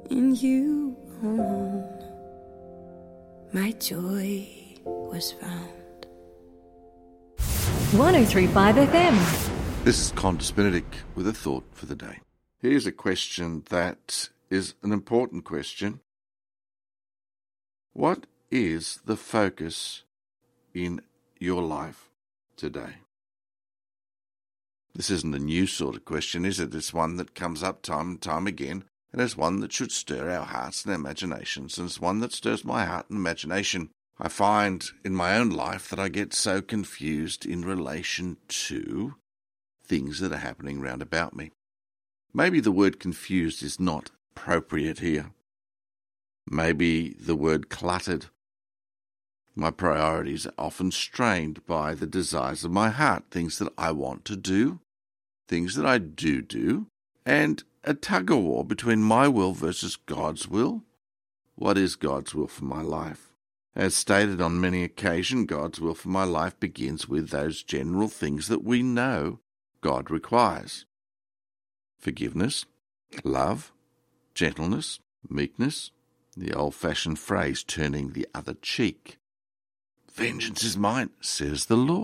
In you alone, my joy was found. 1035 FM. This is Qantas Benedict with a thought for the day. Here's a question that is an important question. What is the focus in your life today? This isn't a new sort of question, is it? It's one that comes up time and time again, and it's one that should stir our hearts and imaginations, and it's one that stirs my heart and imagination. I find in my own life that I get so confused in relation to things that are happening round about me. Maybe the word confused is not appropriate here. Maybe the word cluttered. My priorities are often strained by the desires of my heart, things that I want to do, things that I do, and a tug-of-war between my will versus God's will. What is God's will for my life? As stated on many occasions, God's will for my life begins with those general things that we know God requires. Forgiveness, love, gentleness, meekness, the old-fashioned phrase, turning the other cheek. Vengeance is mine, says the Lord.